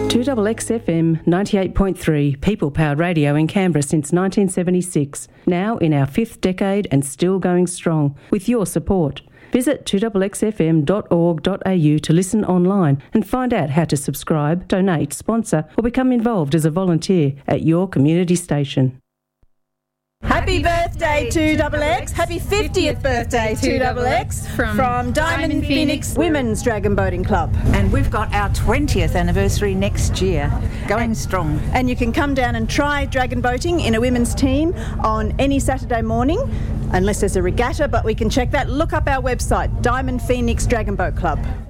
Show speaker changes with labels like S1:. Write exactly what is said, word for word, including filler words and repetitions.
S1: two X X F M ninety-eight point three, people-powered radio in Canberra since nineteen seventy-six. Now in our fifth decade and still going strong, with your support. Visit two X X F M dot org dot a u to listen online and find out how to subscribe, donate, sponsor or become involved as a volunteer at your community station.
S2: Happy birthday two X X. Happy fiftieth birthday two X X from, from Diamond, Diamond Phoenix Women's Dragon Boating Club.
S3: And we've got our twentieth anniversary next year, going
S2: and,
S3: strong.
S2: And you can come down and try dragon boating in a women's team on any Saturday morning, unless there's a regatta, but we can check that. Look up our website, Diamond Phoenix Dragon Boat Club.